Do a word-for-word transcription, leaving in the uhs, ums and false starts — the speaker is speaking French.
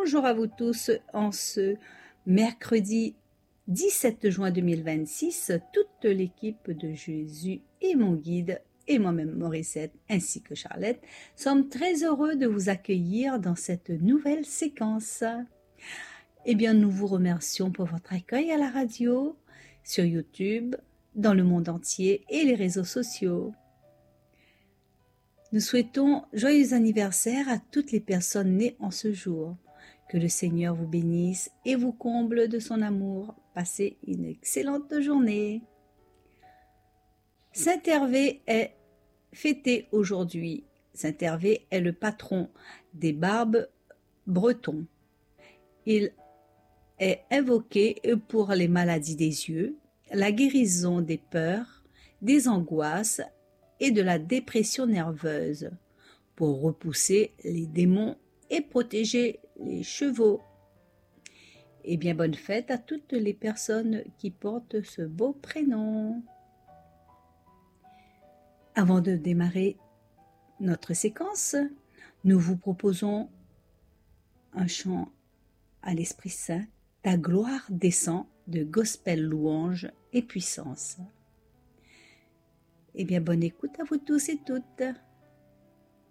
bonjour à vous tous en ce mercredi dix-sept juin deux mille vingt-six. Toute l'équipe de Jésus et mon guide et moi-même Morissette ainsi que Charlotte sommes très heureux de vous accueillir dans cette nouvelle séquence. Eh bien, nous vous remercions pour votre accueil à la radio, sur YouTube, dans le monde entier et les réseaux sociaux. Nous souhaitons joyeux anniversaire à toutes les personnes nées en ce jour. Que le Seigneur vous bénisse et vous comble de son amour. Passez une excellente journée. Saint Hervé est fêté aujourd'hui. Saint Hervé est le patron des barbes bretons. Il est invoqué pour les maladies des yeux, la guérison des peurs, des angoisses et de la dépression nerveuse, pour repousser les démons et protéger les chevaux. Et bien bonne fête à toutes les personnes qui portent ce beau prénom. Avant de démarrer notre séquence, nous vous proposons un chant à l'Esprit Saint, Ta gloire descend, de gospel louange et puissance. Eh bien, bonne écoute à vous tous et toutes.